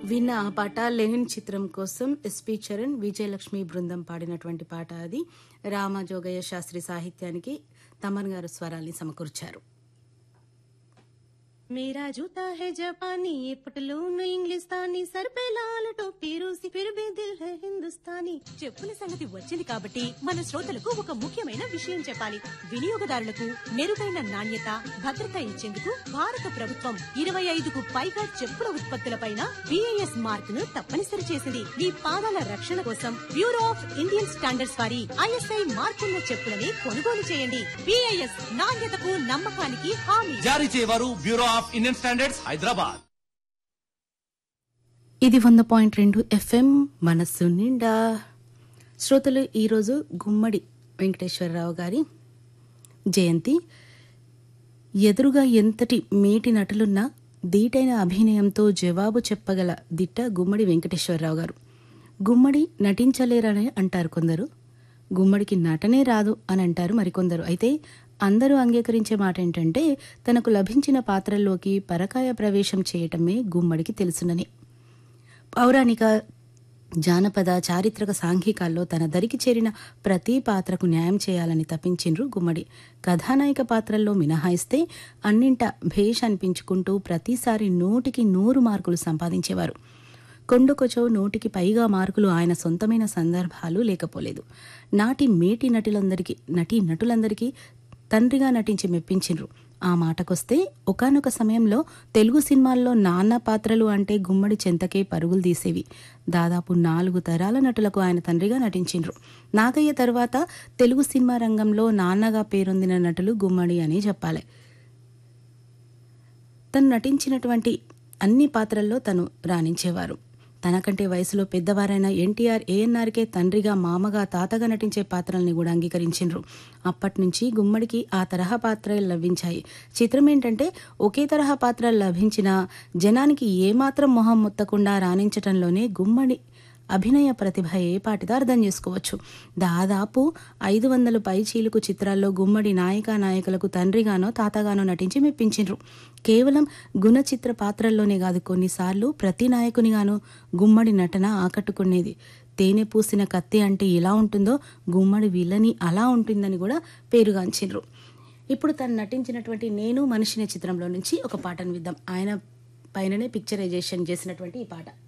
విన్న ఆ పాట లెనిన్ చిత్రం కోసం ఎస్పి చరణ్ విజయలక్ష్మి బృందం పాడినటువంటి పాట. అది రామజోగయ్య శాస్త్రి సాహిత్యానికి తమన్ గారు స్వరాల్ని సమకూర్చారు. मेरा जूता है जापानी, ये पटलून इंग्लिस्तानी, सर पे लाल टोपी रूसी, फिर भी दिल है हिंदुस्तानी. చెప్పుల సంగతి వచ్చింది కాబట్టి మన శ్రోతలకు ఒక ముఖ్యమైన విషయం చెప్పాలి. వినియోగదారులకు మెరుగైన నాణ్యత, భద్రత ఇచ్చేందుకు భారత ప్రభుత్వం 25కు పైగా చెప్పుల ఉత్పత్తులపైన బిఐఎస్ మార్క్ ను తప్పనిసరి చేసింది. మీ పాదాల రక్షణ కోసం బ్యూరో ఆఫ్ ఇండియన్ స్టాండర్డ్స్ వారి ఐఎస్ఐ మార్కున్న చెప్పులని కొనుగోలు చేయండి. బిఐఎస్ నాణ్యతకు నమ్మకానికి హామీ. జారీ చేయవారు bureau of Indian standards, Hyderabad. ఇది 100.2 FM మనస్సు నిండా. శ్రోతలు, ఈరోజు గుమ్మడి వెంకటేశ్వరరావు గారి జయంతి. ఎదురుగా ఎంతటి మేటి నటులున్నా దీటైన అభినయంతో జవాబు చెప్పగల దిట్ట గుమ్మడి వెంకటేశ్వరరావు గారు. గుమ్మడి నటించలేరని అంటారు కొందరు, గుమ్మడికి నటనే రాదు అని అంటారు మరికొందరు. అయితే అందరూ అంగీకరించే మాట ఏంటంటే తనకు లభించిన పాత్రల్లోకి పరకాయ ప్రవేశం చేయటమే గుమ్మడికి తెలుసునని. పౌరాణిక, జానపద, చారిత్రక సాంఘికాల్లో తన దరికి చేరిన ప్రతి పాత్రకు న్యాయం చేయాలని తప్పించిండ్రు గుమ్మడి. కథానాయిక పాత్రల్లో మినహాయిస్తే అన్నింట భేష్ అనిపించుకుంటూ ప్రతిసారి 100కి 100 మార్కులు సంపాదించేవారు. కొండకొచో 100కి పైగా మార్కులు ఆయన సొంతమైన సందర్భాలు లేకపోలేదు. నాటి మేటి నటులందరికీ తండ్రిగా నటించి మెప్పించిండ్రు. ఆ మాటకొస్తే ఒకానొక సమయంలో తెలుగు సినిమాల్లో నాన్న పాత్రలు అంటే గుమ్మడి చెంతకే పరుగులు తీసేవి. దాదాపు 4 తరాల నటులకు ఆయన తండ్రిగా నటించిండ్రు. నాగయ్య తర్వాత తెలుగు సినిమా రంగంలో నాన్నగా పేరొందిన నటులు గుమ్మడి అని చెప్పాలి. తను నటించినటువంటి అన్ని పాత్రల్లో తను రాణించేవారు. తనకంటే వయసులో పెద్దవారైన ఎన్టీఆర్, ఏఎన్ఆర్కే తండ్రిగా, మామగా, తాతగా నటించే పాత్రల్ని కూడా అంగీకరించిండ్రు. అప్పటి నుంచి గుమ్మడికి ఆ తరహా పాత్రలు లభించాయి. చిత్రం ఏంటంటే ఒకే తరహా పాత్రలు లభించినా జనానికి ఏమాత్రం మొహం ముత్తకుండా రాణించటంలోనే గుమ్మడి అభినయ ప్రతిభ ఏపాటిదో అర్థం చేసుకోవచ్చు. దాదాపు 500 పైచీలుకు చిత్రాల్లో గుమ్మడి నాయకులకు తండ్రిగానో తాతగానో నటించి మెప్పించిండ్రు. కేవలం గుణచిత్ర పాత్రల్లోనే కాదు, కొన్నిసార్లు ప్రతి నాయకునిగానో గుమ్మడి నటన ఆకట్టుకునేది. తేనె పూసిన కత్తి అంటే ఎలా ఉంటుందో గుమ్మడి విలని అలా ఉంటుందని కూడా పేరుగాంచిండ్రు. ఇప్పుడు తను నటించినటువంటి నేను మనిషిని చిత్రంలో నుంచి ఒక పాటను విద్దాం. ఆయన పైననే పిక్చరైజేషన్ చేసినటువంటి ఈ పాట.